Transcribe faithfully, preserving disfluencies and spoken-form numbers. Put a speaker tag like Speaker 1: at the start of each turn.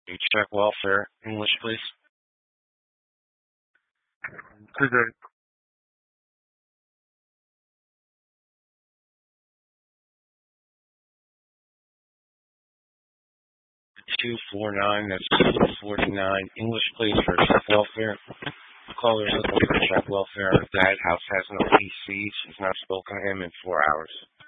Speaker 1: You check welfare. English, please.
Speaker 2: Good day.
Speaker 1: two four nine, that's two forty-nine. English, please, for check welfare. The caller is looking for check welfare. That house has no P C. She's not spoken to him in four hours.